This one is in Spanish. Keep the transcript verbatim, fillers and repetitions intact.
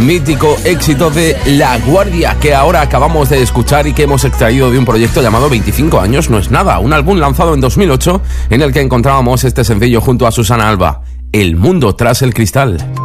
mítico éxito de La Guardia, que ahora acabamos de escuchar y que hemos extraído de un proyecto llamado veinticinco años no es nada, un álbum lanzado en dos mil ocho en el que encontrábamos este sencillo junto a Susana Alba, El mundo tras el cristal.